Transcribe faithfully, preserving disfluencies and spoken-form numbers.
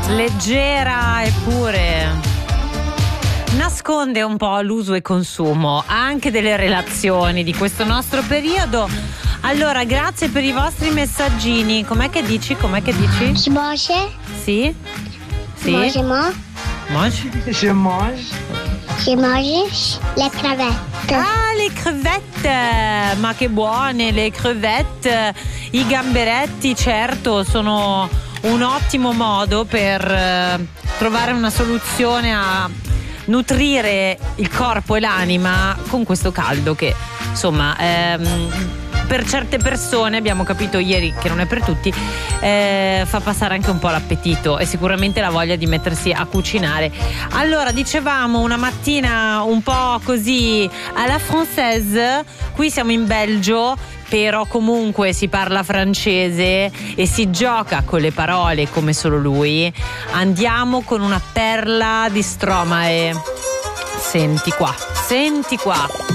leggera eppure nasconde un po' l'uso e consumo anche delle relazioni di questo nostro periodo. Allora, grazie per i vostri messaggini. Com'è che dici? Com'è che dici? Je mange. Sì? Sì? Mange, moi. Mange? Je mange. Je mange le crevette. Ah, le crevette! Ma che buone le crevette! I gamberetti, certo, sono un ottimo modo per eh, trovare una soluzione a nutrire il corpo e l'anima con questo caldo che, insomma, ehm, per certe persone, abbiamo capito ieri che non è per tutti, eh, fa passare anche un po' l'appetito e sicuramente la voglia di mettersi a cucinare. Allora, dicevamo una mattina un po' così alla française, qui siamo in Belgio, però comunque si parla francese e si gioca con le parole come solo lui. Andiamo con una perla di Stromae. Senti qua, senti qua.